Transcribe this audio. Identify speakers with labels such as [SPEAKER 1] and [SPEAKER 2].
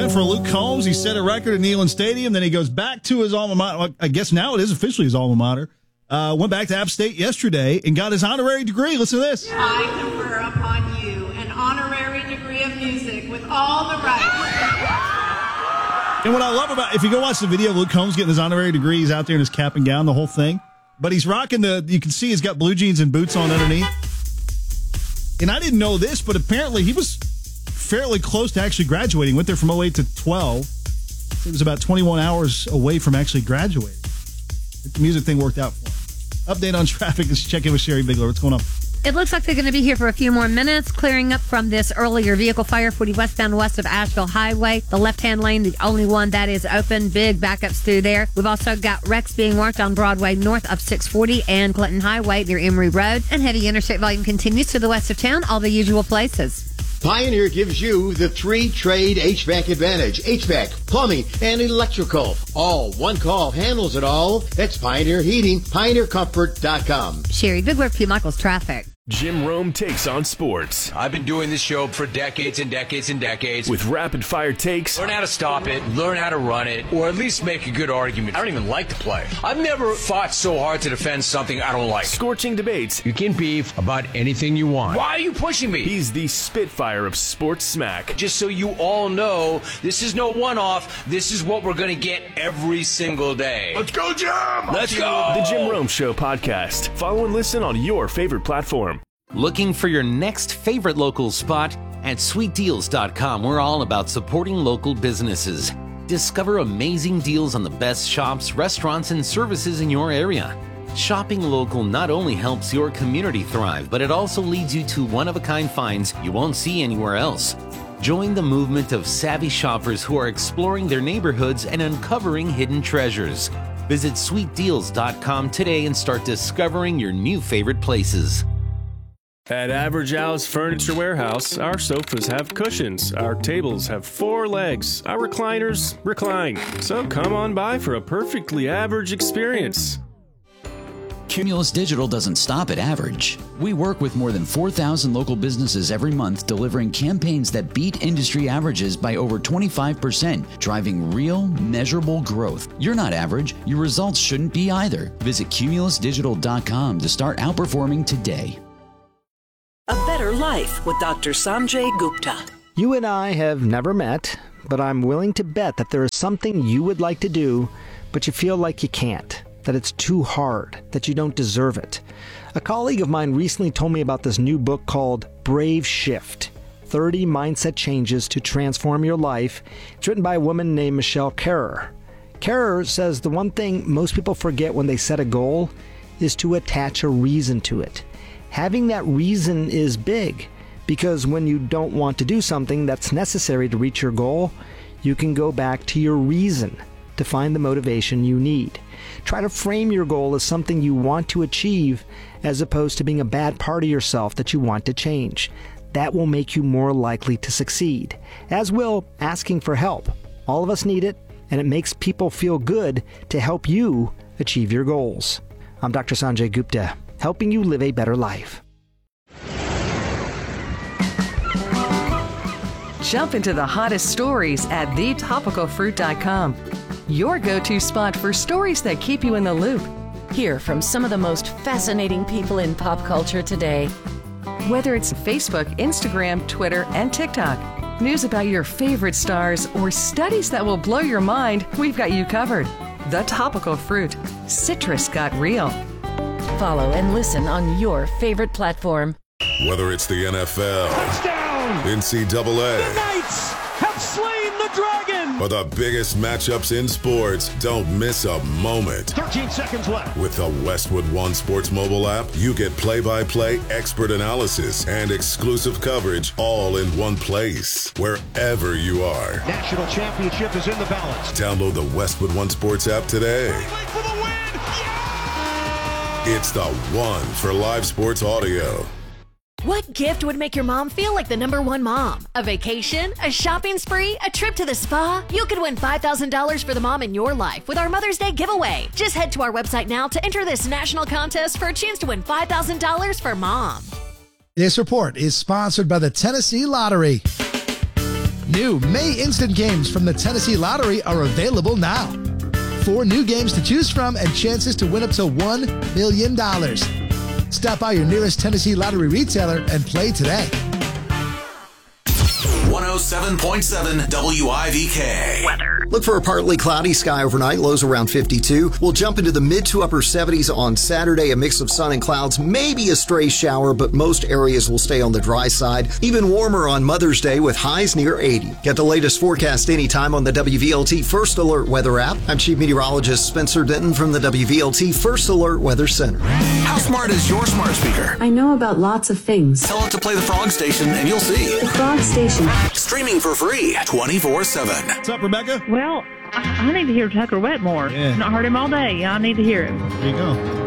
[SPEAKER 1] for Luke Combs. He set a record at Neyland Stadium. Then he goes back to his alma mater. I guess now it is officially his alma mater. Went back to App State yesterday and got his honorary degree. Listen to this.
[SPEAKER 2] I confer upon you an honorary degree of music with all the rights.
[SPEAKER 1] And what I love about, if you go watch the video of Luke Combs getting his honorary degree, he's out there in his cap and gown, the whole thing. But he's rocking you can see he's got blue jeans and boots on underneath. And I didn't know this, but apparently he was fairly close to actually graduating. Went there from 08 to 12. It was about 21 hours away from actually graduating. The music thing worked out for him. Update on traffic. Let's check in with Sherry Bigler. What's going on?
[SPEAKER 3] It looks like they're going to be here for a few more minutes, clearing up from this earlier vehicle fire, 40 westbound west of Asheville Highway. The left-hand lane, the only one that is open. Big backups through there. We've also got wrecks being worked on Broadway north of 640 and Clinton Highway near Emory Road. And heavy interstate volume continues to the west of town, all the usual places.
[SPEAKER 4] Pioneer gives you the 3-trade HVAC advantage. HVAC, plumbing, and electrical. All one call handles it all. That's Pioneer Heating, pioneercomfort.com.
[SPEAKER 3] Sherry Bigler, P. Michael's Traffic.
[SPEAKER 5] Jim Rome takes on sports.
[SPEAKER 6] I've been doing this show for decades and decades and decades.
[SPEAKER 5] With rapid-fire takes.
[SPEAKER 6] Learn how to stop it, learn how to run it, or at least make a good argument. I don't even like the play. I've never fought so hard to defend something I don't like.
[SPEAKER 5] Scorching debates.
[SPEAKER 6] You can beef about anything you want. Why are you pushing me?
[SPEAKER 5] He's the Spitfire of sports smack.
[SPEAKER 6] Just so you all know, this is no one-off. This is what we're going to get every single day.
[SPEAKER 5] Let's go, Jim!
[SPEAKER 6] Let's go!
[SPEAKER 5] The Jim Rome Show podcast. Follow and listen on your favorite platform.
[SPEAKER 7] Looking for your next favorite local spot? At sweetdeals.com, we're all about supporting local businesses. Discover amazing deals on the best shops, restaurants, and services in your area. Shopping local not only helps your community thrive, but it also leads you to one-of-a-kind finds you won't see anywhere else. Join the movement of savvy shoppers who are exploring their neighborhoods and uncovering hidden treasures. Visit sweetdeals.com today and start discovering your new favorite places.
[SPEAKER 5] At Average Al's Furniture Warehouse, our sofas have cushions, our tables have 4 legs, our recliners recline. So come on by for a perfectly average experience.
[SPEAKER 8] Cumulus Digital doesn't stop at average. We work with more than 4,000 local businesses every month, delivering campaigns that beat industry averages by over 25%, driving real, measurable growth. You're not average. Your results shouldn't be either. Visit cumulusdigital.com to start outperforming today.
[SPEAKER 9] A Better Life with Dr. Sanjay Gupta.
[SPEAKER 10] You and I have never met, but I'm willing to bet that there is something you would like to do, but you feel like you can't, that it's too hard, that you don't deserve it. A colleague of mine recently told me about this new book called Brave Shift, 30 Mindset Changes to Transform Your Life. It's written by a woman named Michelle Kerrer. Kerrer says the one thing most people forget when they set a goal is to attach a reason to it. Having that reason is big, because when you don't want to do something that's necessary to reach your goal, you can go back to your reason to find the motivation you need. Try to frame your goal as something you want to achieve, as opposed to being a bad part of yourself that you want to change. That will make you more likely to succeed, as will asking for help. All of us need it, and it makes people feel good to help you achieve your goals. I'm Dr. Sanjay Gupta, helping you live a better life.
[SPEAKER 11] Jump into the hottest stories at thetopicalfruit.com. Your go-to spot for stories that keep you in the loop.
[SPEAKER 12] Hear from some of the most fascinating people in pop culture today.
[SPEAKER 11] Whether it's Facebook, Instagram, Twitter, and TikTok, news about your favorite stars, or studies that will blow your mind, we've got you covered. The Topical Fruit. Citrus got real.
[SPEAKER 12] Follow and listen on your favorite platform.
[SPEAKER 13] Whether it's the NFL,
[SPEAKER 14] touchdown,
[SPEAKER 13] NCAA,
[SPEAKER 14] the Knights have slain the dragon,
[SPEAKER 13] or the biggest matchups in sports, don't miss a moment.
[SPEAKER 14] 13 seconds left.
[SPEAKER 13] With the Westwood One Sports mobile app, you get play-by-play expert analysis and exclusive coverage all in one place, wherever you are.
[SPEAKER 14] National championship is in the balance.
[SPEAKER 13] Download the Westwood One Sports app today.
[SPEAKER 14] For the win!
[SPEAKER 13] It's the one for live sports audio.
[SPEAKER 15] What gift would make your mom feel like the #1 mom? A vacation? A shopping spree? A trip to the spa? You could win $5,000 for the mom in your life with our Mother's Day giveaway. Just head to our website now to enter this national contest for a chance to win $5,000 for mom.
[SPEAKER 16] This report is sponsored by the Tennessee Lottery. New May Instant games from the Tennessee Lottery are available now. 4 new games to choose from and chances to win up to $1 million. Stop by your nearest Tennessee Lottery retailer and play today.
[SPEAKER 17] 107.7 WIVK.
[SPEAKER 18] Weather. Look for a partly cloudy sky overnight, lows around 52. We'll jump into the mid to upper 70s on Saturday, a mix of sun and clouds, maybe a stray shower, but most areas will stay on the dry side. Even warmer on Mother's Day with highs near 80. Get the latest forecast anytime on the WVLT First Alert Weather app. I'm Chief Meteorologist Spencer Denton from the WVLT First Alert Weather Center.
[SPEAKER 17] How smart is your smart speaker?
[SPEAKER 19] I know about lots of things.
[SPEAKER 17] Tell it to play the Frog Station and you'll see.
[SPEAKER 19] The Frog Station.
[SPEAKER 17] Streaming for free 24/7.
[SPEAKER 1] What's up, Rebecca?
[SPEAKER 20] Well, I need to hear Tucker Wetmore.
[SPEAKER 1] Yeah.
[SPEAKER 20] Not heard him all day. I need to hear him.
[SPEAKER 1] There you go.